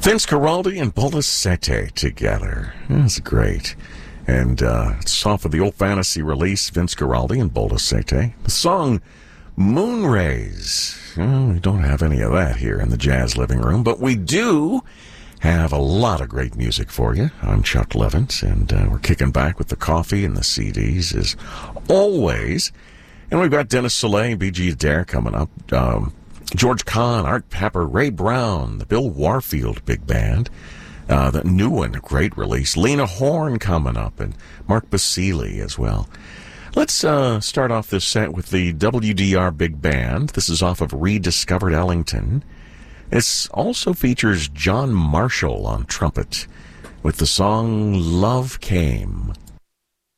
Vince Guaraldi and Bola Sete together. That's great. And it's off of the Old Fantasy release, Vince Guaraldi and Bola Sete. The song Moonrays. Well, we don't have any of that here in the Jazz Living Room, but we do have a lot of great music for you. I'm Chuck Levins, and we're kicking back with the coffee and the CDs as always. And we've got Dennis Soleil, B.G. Adair coming up. George Kahn, Art Pepper, Ray Brown, the Bill Warfield Big Band. The new one, a great release. Lena Horne coming up, and Mark Basile as well. Let's start off this set with the WDR Big Band. This is off of Rediscovered Ellington. It also features John Marshall on trumpet with the song Love Came.